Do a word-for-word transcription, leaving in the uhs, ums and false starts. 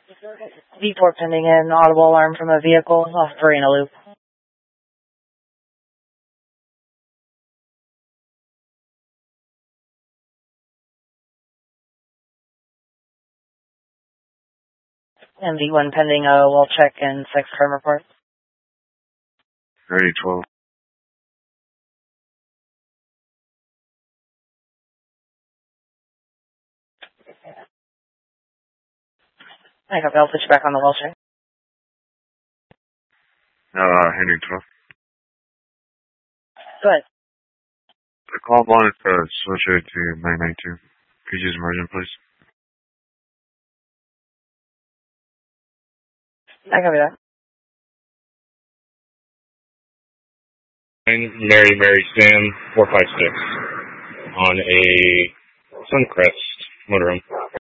V four pending an audible alarm from a vehicle off Verena Loop. And V one pending a wall check and sex crime report. thirty twelve. I copy, I'll put you back on the wall check. Uh, Henry twelve. Go ahead. The call wanted to switch it to nine nine two. Could you use emergent, please? I copy that. Mary Mary Sam four five six on a Suncrest motorhome.